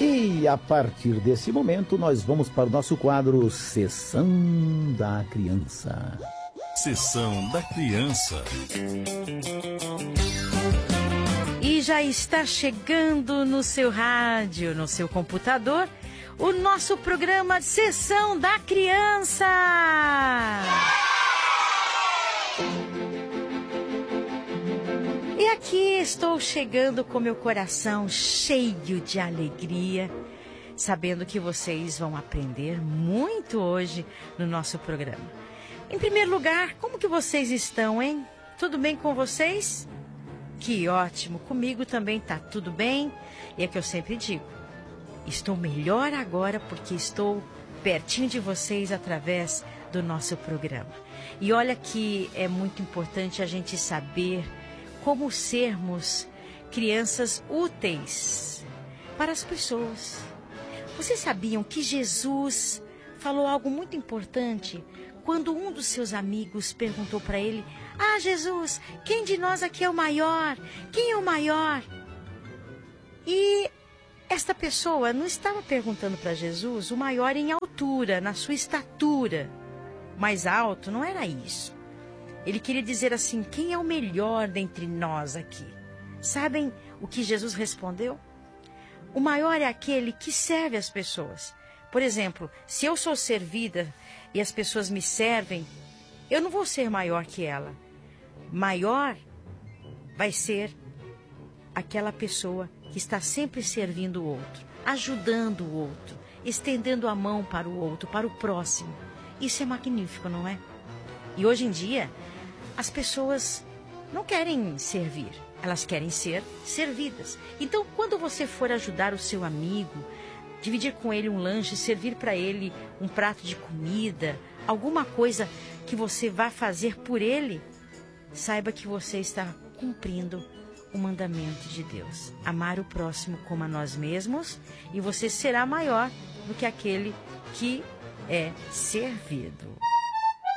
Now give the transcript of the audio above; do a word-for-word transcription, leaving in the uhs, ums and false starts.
E a partir desse momento nós vamos para o nosso quadro Sessão da Criança. Sessão da Criança. E já está chegando no seu rádio, no seu computador, o nosso programa Sessão da Criança. E aqui estou chegando com meu coração cheio de alegria, sabendo que vocês vão aprender muito hoje no nosso programa. Em primeiro lugar, como que vocês estão, hein? Tudo bem com vocês? Que ótimo, comigo também tá tudo bem. E é que eu sempre digo, estou melhor agora porque estou pertinho de vocês através do nosso programa. E olha que é muito importante a gente saber como sermos crianças úteis para as pessoas. Vocês sabiam que Jesus falou algo muito importante quando um dos seus amigos perguntou para ele: Ah, Jesus, quem de nós aqui é o maior? Quem é o maior? E esta pessoa não estava perguntando para Jesus o maior em altura, na sua estatura. Mais alto não era isso. Ele queria dizer assim, quem é o melhor dentre nós aqui? Sabem o que Jesus respondeu? O maior é aquele que serve as pessoas. Por exemplo, se eu sou servida e as pessoas me servem, eu não vou ser maior que ela. Maior vai ser aquela pessoa que está sempre servindo o outro, ajudando o outro, estendendo a mão para o outro, para o próximo. Isso é magnífico, não é? E hoje em dia, as pessoas não querem servir, elas querem ser servidas. Então, quando você for ajudar o seu amigo, dividir com ele um lanche, servir para ele um prato de comida, alguma coisa que você vá fazer por ele, saiba que você está cumprindo o mandamento de Deus. Amar o próximo como a nós mesmos, e você será maior do que aquele que é servido.